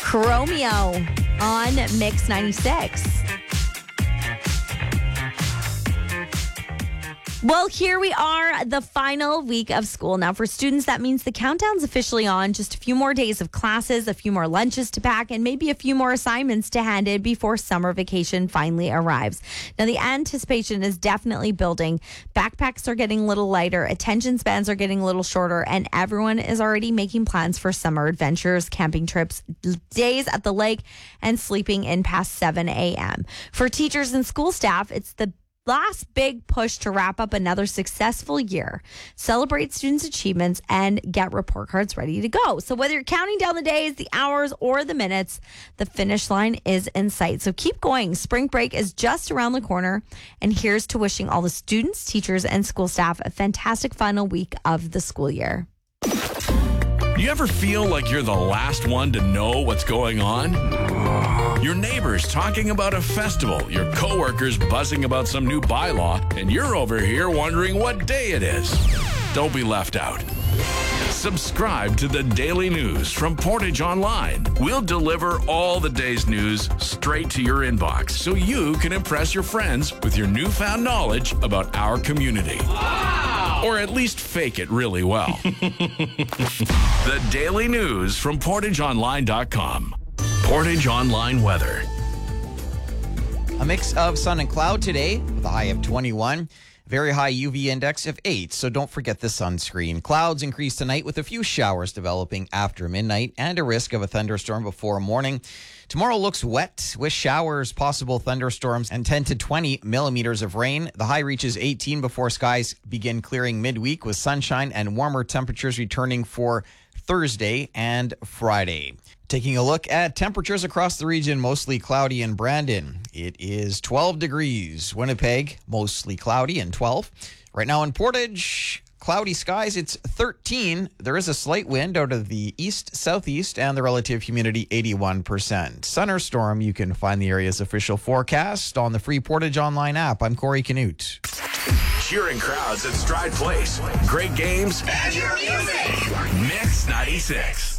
Chromeo on Mix 96. Well, here we are, the final week of school. Now, for students, that means the countdown's officially on. Just a few more days of classes, a few more lunches to pack, and maybe a few more assignments to hand in before summer vacation finally arrives. Now, the anticipation is definitely building. Backpacks are getting a little lighter, attention spans are getting a little shorter, and everyone is already making plans for summer adventures, camping trips, days at the lake, and sleeping in past 7 a.m. For teachers and school staff, it's the last big push to wrap up another successful year, celebrate students' achievements, and get report cards ready to go. So whether you're counting down the days, the hours, or the minutes, the finish line is in sight. So keep going. Spring break is just around the corner. And here's to wishing all the students, teachers, and school staff a fantastic final week of the school year. You ever feel like you're the last one to know what's going on? Your neighbors talking about a festival, your coworkers buzzing about some new bylaw, and you're over here wondering what day it is. Don't be left out. Subscribe to the Daily News from Portage Online. We'll deliver all the day's news straight to your inbox so you can impress your friends with your newfound knowledge about our community. Wow! Or at least fake it really well. The Daily News from PortageOnline.com. Portage Online weather. A mix of sun and cloud today with a high of 21. Very high UV index of 8, so don't forget the sunscreen. Clouds increase tonight with a few showers developing after midnight and a risk of a thunderstorm before morning. Tomorrow looks wet with showers, possible thunderstorms, and 10 to 20 millimeters of rain. The high reaches 18 before skies begin clearing midweek with sunshine and warmer temperatures returning for Thursday and Friday. Taking a look at temperatures across the region, mostly cloudy in Brandon. It is 12 degrees. Winnipeg, mostly cloudy and 12. Right now in Portage, cloudy skies, it's 13. There is a slight wind out of the east-southeast and the relative humidity 81%. Sun or storm, you can find the area's official forecast on the free Portage Online app. I'm Corey Canute. Cheering crowds at Stride Place. Great games. And your music. Mix 96.